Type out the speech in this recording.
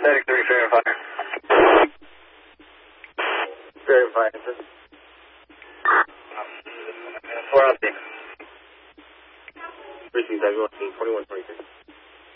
Static 3, fair and fire. Fair and fire, sir. 4 out there. Precinct 21, 21, 23.